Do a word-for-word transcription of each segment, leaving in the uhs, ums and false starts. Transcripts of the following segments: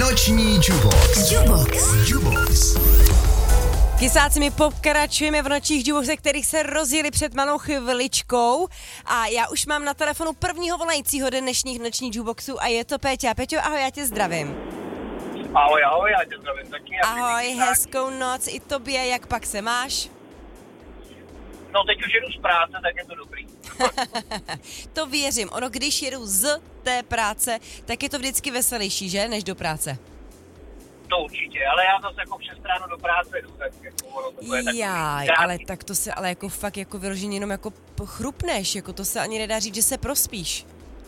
Noční Jukebox. Jukebox. Jukebox. Kysáci, my pokračujeme v nočních Jukeboxech, kterých se rozjeli před malou chviličkou a já už mám na telefonu prvního volajícího do dnešních nočních Jukeboxů a je to Péťa. Péťo, ahoj, já tě zdravím. Ahoj, ahoj, já tě zdravím taky. Ahoj, hezkou noc i tobě, jak pak se máš? No teď už jedu z práce, tak je to dobrý. To věřím, ono když jedu z té práce, tak je to vždycky veselější, že, než do práce? To určitě, ale já zase jako přes ráno do práce jdu, tak jako ono to bude Jaj, takový ale tak to se ale jako fakt jako vyloženě jenom jako chrupneš, jako to se ani nedá říct, že se prospíš.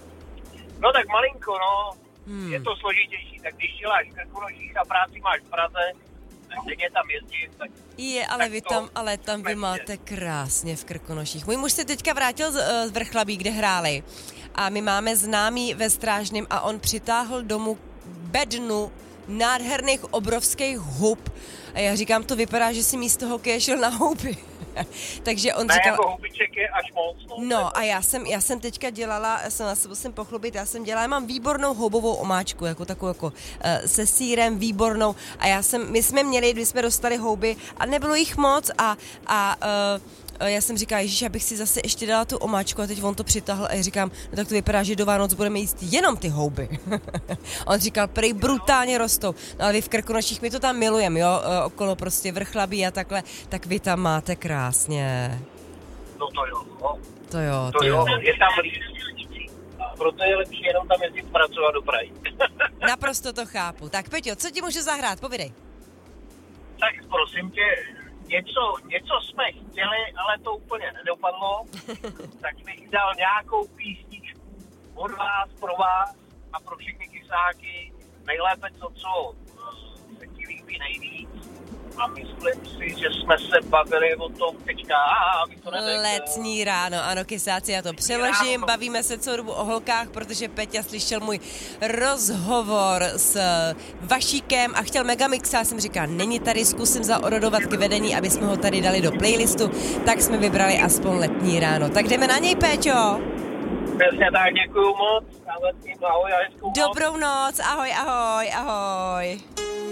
No tak malinko, no, Hmm. je to složitější, tak když děláš v Krkonoších a práci máš v Praze, tak denně tam jezdím, tak... Je, ale tak vy to tam, ale tam vy jsme máte krásně v Krkonoších. Můj muž se teďka vrátil z, z Vrchlabí, kde hráli. A my máme známý ve Strážném a on přitáhl domů bednu nádherných obrovských hub. A já říkám, to vypadá, že si místo hokeje šel na houby. Takže on ne, říkal... jako houbiček je až moc. No, No a já jsem, já jsem teďka dělala, já jsem na sebe musím pochlubit, já jsem dělala, já mám výbornou houbovou omáčku, jako takovou jako uh, se sýrem, výbornou a já jsem, my jsme měli, když jsme dostali houby a nebylo jich moc a, a uh, já jsem říkala, ježiš, abych si zase ještě dala tu omáčku a teď on to přitáhl a já říkám, no tak to vypadá, že do Vánoc budeme jíst jenom ty houby. On říkal, prej brutálně rostou. No ale vy v Krkonoších, my to tam milujeme, jo, uh, okolo prostě Vrchlabí a takhle, tak vy tam máte krásně. No to jo, no. To jo, To, to jo, jo. je tam líp. A proto je lepší jenom tam jezdit pracovat do Prahy. Naprosto to chápu. Tak Peťo, co ti můžu zahrát? Povídej. Tak prosím tě, něco, něco jsme chtěli, ale to úplně nedopadlo. Tak bych dal nějakou písničku od vás, pro vás a pro všechny kysáky. Nejlépe to, co se ti líbí nejvíc. A myslím si, že jsme se bavili o tom teďka. A, to Letní ráno, ano, kysáci, já to přeložím. Bavíme se celou dobu o holkách, protože Peťa slyšel můj rozhovor s Vašíkem a chtěl Megamix. Já jsem říkala, není tady, zkusím zaorodovat k vedení, aby jsme ho tady dali do playlistu. Tak jsme vybrali aspoň Letní ráno. Tak jdeme na něj, Péťo. Přesně tak, děkuju moc. Ahoj, ahoj a hezkou noc. Dobrou noc, ahoj, ahoj, ahoj.